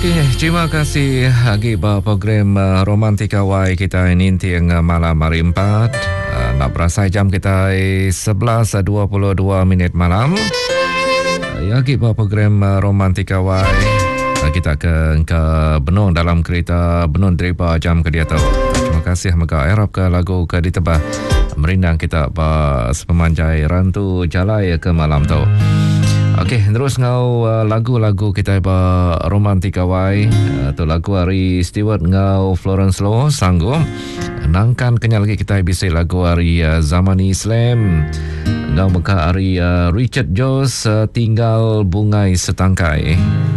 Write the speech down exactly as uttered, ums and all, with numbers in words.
Okey, terima kasih lagi bah program uh, Romantika Wai kita ini tiang uh, malam hari empat. Uh, nak berasai jam kita sebelas dua puluh dua minit malam. Uh, lagi bah program uh, Romantika Wai. Uh, kita ke ke Benung dalam kereta Benung Driba jam ke dia tahu. Terima kasih maka Arab ke lagu ke ditebah merindang kita bah sepemanjai rantu jalai ke malam tu. Okey, terus ngau uh, lagu-lagu kita ba Romantika Wai. Uh, tu lagu hari Stewart ngau Florence Loh sanggup. Nangkan kenyal lagi kita bisa lagu hari uh, Zaman Islam. Ngau meka hari uh, Richard Jones uh, Tinggal Bungai Setangkai.